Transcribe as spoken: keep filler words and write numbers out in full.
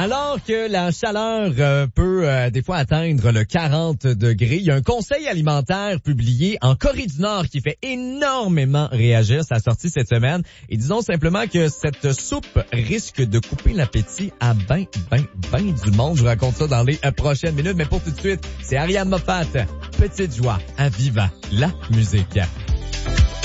Alors que la chaleur euh, peut euh, des fois atteindre le quarante degrés, il y a un conseil alimentaire publié en Corée du Nord qui fait énormément réagir. Ça a sorti cette semaine. Et disons simplement que cette soupe risque de couper l'appétit à ben, ben, ben du monde. Je vous raconte ça dans les euh, prochaines minutes. Mais pour tout de suite, c'est Ariane Moffat. Petite joie à Viva la musique.